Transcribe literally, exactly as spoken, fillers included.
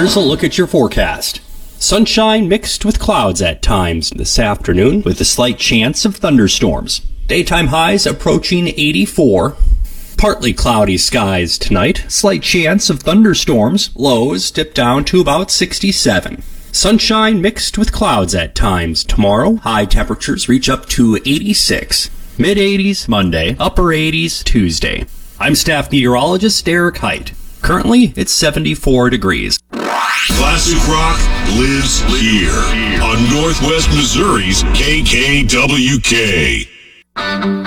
Here's a look at your forecast. Sunshine mixed with clouds at times this afternoon with a slight chance of thunderstorms. Daytime highs approaching eighty-four. Partly cloudy skies tonight. Slight chance of thunderstorms. Lows dip down to about sixty-seven. Sunshine mixed with clouds at times tomorrow. High temperatures reach up to eighty-six. Mid eighties Monday. Upper eighties Tuesday. I'm staff meteorologist Derek Height. Currently, it's seventy-four degrees. Classic rock lives here on Northwest Missouri's K K W K.